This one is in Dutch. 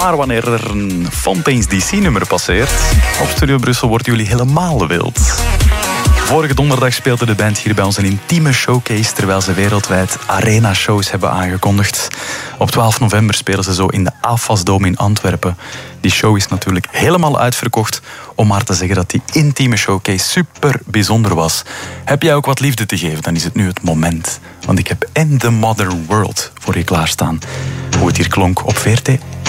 Maar wanneer er een Fontaines DC-nummer passeert, op Studio Brussel wordt jullie helemaal wild. Vorige donderdag speelde de band hier bij ons een intieme showcase, terwijl ze wereldwijd arena-shows hebben aangekondigd. Op 12 november spelen ze zo in de AFAS Dome in Antwerpen. Die show is natuurlijk helemaal uitverkocht, om maar te zeggen dat die intieme showcase super bijzonder was. Heb jij ook wat liefde te geven, dan is het nu het moment. Want ik heb In the Modern World voor je klaarstaan. Hoe het hier klonk op VRT.